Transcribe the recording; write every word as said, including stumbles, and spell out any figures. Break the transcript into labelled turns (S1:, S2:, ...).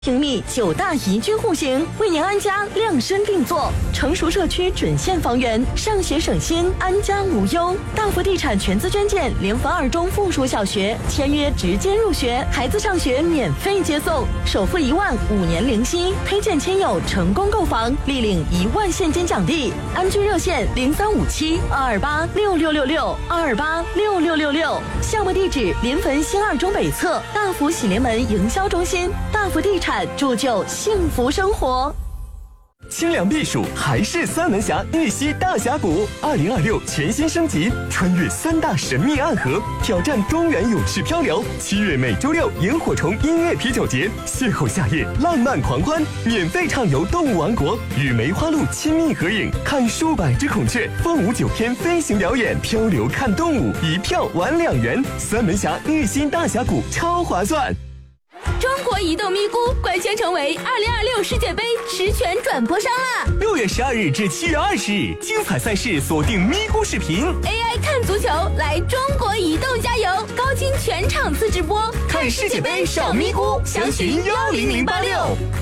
S1: 平米九大宜居户型，为您安家量身定做，成熟社区准现房源，上学省心，安家无忧。大福地产全资捐建联防二中附属小学，签约直接入学，孩子上学免费接送，首付一万，五年零息，推荐亲友成功购房，立领一万现金奖励。安居热线零三五七二二八六六六六二二八六六六六，项目地址临汾新二中北侧大福喜临门营销中心。大福地产。铸就幸福生活。
S2: 清凉避暑还是三门峡玉溪大峡谷，二零二六全新升级，穿越三大神秘暗河，挑战中原勇士漂流。七月每周六萤火虫音乐啤酒节，邂逅夏夜浪漫狂欢，免费畅游动物王国，与梅花鹿亲密合影，看数百只孔雀，凤舞九天飞行表演，漂流看动物，一票玩两元。三门峡玉溪大峡谷超划算。
S3: 中国移动咪咕官宣成为二零二六世界杯实权转播商啦！
S2: 六月十二日至七月二十日，精彩赛事锁定咪咕视频
S3: ，A I 看足球，来中国移动加油！高清全场次直播，
S2: 看世界杯上咪咕，详询幺零零八六。